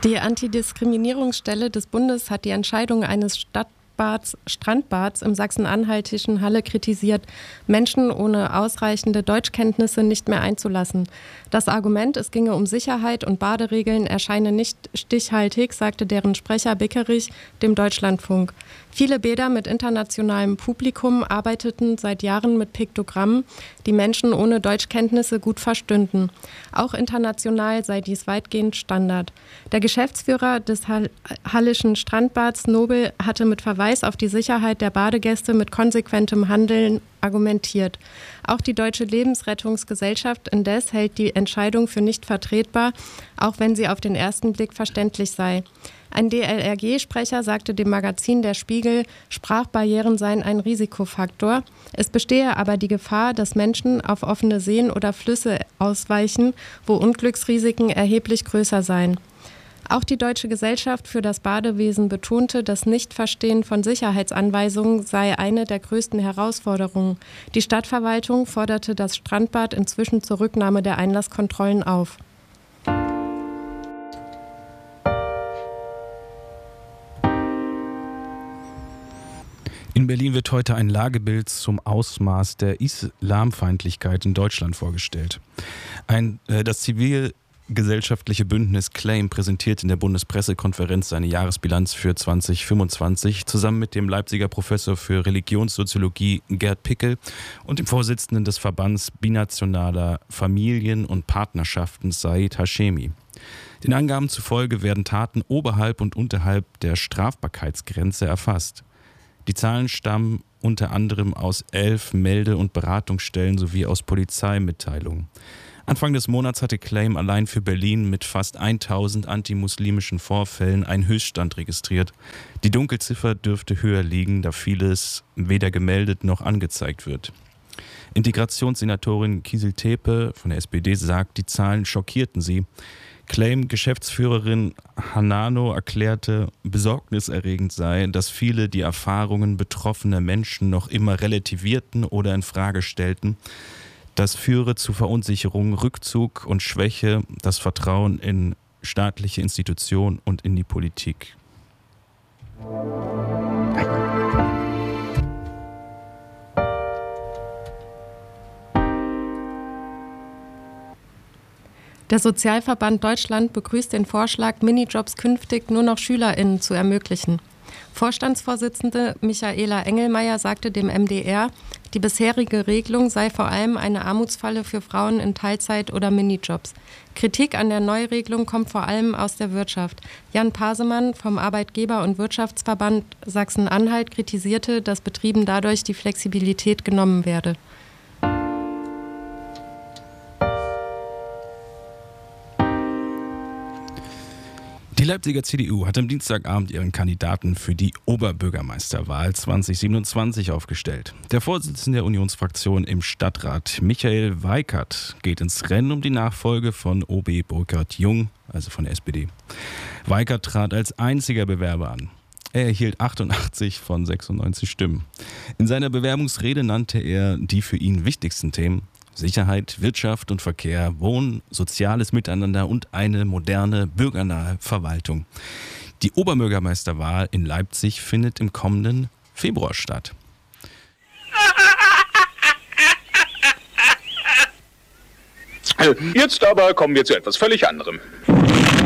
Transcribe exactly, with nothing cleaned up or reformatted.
Die Antidiskriminierungsstelle des Bundes hat die Entscheidung eines Stadtbads, Strandbads im sachsen-anhaltischen Halle kritisiert, Menschen ohne ausreichende Deutschkenntnisse nicht mehr einzulassen. Das Argument, es ginge um Sicherheit und Baderegeln, erscheine nicht stichhaltig, sagte deren Sprecher Bickerich dem Deutschlandfunk. Viele Bäder mit internationalem Publikum arbeiteten seit Jahren mit Piktogrammen, die Menschen ohne Deutschkenntnisse gut verstünden. Auch international sei dies weitgehend Standard. Der Geschäftsführer des Hall- Hallischen Strandbads Nobel hatte mit Verweis auf die Sicherheit der Badegäste mit konsequentem Handeln argumentiert. Auch die Deutsche Lebensrettungsgesellschaft indes hält die Entscheidung für nicht vertretbar, auch wenn sie auf den ersten Blick verständlich sei. Ein D L R G-Sprecher sagte dem Magazin Der Spiegel, Sprachbarrieren seien ein Risikofaktor. Es bestehe aber die Gefahr, dass Menschen auf offene Seen oder Flüsse ausweichen, wo Unglücksrisiken erheblich größer seien. Auch die Deutsche Gesellschaft für das Badewesen betonte, das Nichtverstehen von Sicherheitsanweisungen sei eine der größten Herausforderungen. Die Stadtverwaltung forderte das Strandbad inzwischen zur Rücknahme der Einlasskontrollen auf. In Berlin wird heute ein Lagebild zum Ausmaß der Islamfeindlichkeit in Deutschland vorgestellt. Ein, äh, das zivilgesellschaftliche Bündnis Claim präsentiert in der Bundespressekonferenz seine Jahresbilanz für zwanzig fünfundzwanzig zusammen mit dem Leipziger Professor für Religionssoziologie Gerd Pickel und dem Vorsitzenden des Verbands binationaler Familien- und Partnerschaften Said Hashemi. Den Angaben zufolge werden Taten oberhalb und unterhalb der Strafbarkeitsgrenze erfasst. Die Zahlen stammen unter anderem aus elf Melde- und Beratungsstellen sowie aus Polizeimitteilungen. Anfang des Monats hatte Claim allein für Berlin mit fast tausend antimuslimischen Vorfällen einen Höchststand registriert. Die Dunkelziffer dürfte höher liegen, da vieles weder gemeldet noch angezeigt wird. Integrationssenatorin Kizil Tepe von der S P D sagt, die Zahlen schockierten sie. Claim-Geschäftsführerin Hanano erklärte, besorgniserregend sei, dass viele die Erfahrungen betroffener Menschen noch immer relativierten oder in Frage stellten. Das führe zu Verunsicherung, Rückzug und Schwäche das Vertrauen in staatliche Institutionen und in die Politik. Der Sozialverband Deutschland begrüßt den Vorschlag, Minijobs künftig nur noch SchülerInnen zu ermöglichen. Vorstandsvorsitzende Michaela Engelmeier sagte dem M D R, die bisherige Regelung sei vor allem eine Armutsfalle für Frauen in Teilzeit- oder Minijobs. Kritik an der Neuregelung kommt vor allem aus der Wirtschaft. Jan Pasemann vom Arbeitgeber- und Wirtschaftsverband Sachsen-Anhalt kritisierte, dass Betrieben dadurch die Flexibilität genommen werde. Die Leipziger C D U hat am Dienstagabend ihren Kandidaten für die Oberbürgermeisterwahl zwanzig siebenundzwanzig aufgestellt. Der Vorsitzende der Unionsfraktion im Stadtrat, Michael Weikert, geht ins Rennen um die Nachfolge von O B Burkhard Jung, also von der S P D. Weikert trat als einziger Bewerber an. Er erhielt achtundachtzig von sechsundneunzig Stimmen. In seiner Bewerbungsrede nannte er die für ihn wichtigsten Themen: Sicherheit, Wirtschaft und Verkehr, Wohnen, soziales Miteinander und eine moderne, bürgernahe Verwaltung. Die Oberbürgermeisterwahl in Leipzig findet im kommenden Februar statt. Jetzt aber kommen wir zu etwas völlig anderem.